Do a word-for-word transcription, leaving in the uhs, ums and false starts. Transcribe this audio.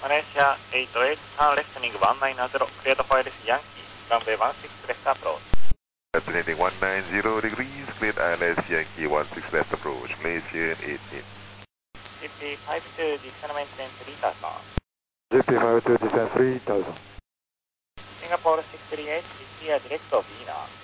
Malaysia eight eight, turn left heading one nine zero, cleared for I L S Yankee, runway one six left approach. Heading one nine zero degrees, cleared I L S Yankee one six left approach, Malaysia eight eight. G P five two, descend maintenance three thousand. G P five two, descend three thousand. Singapore six three eight, is here direct of Vienna.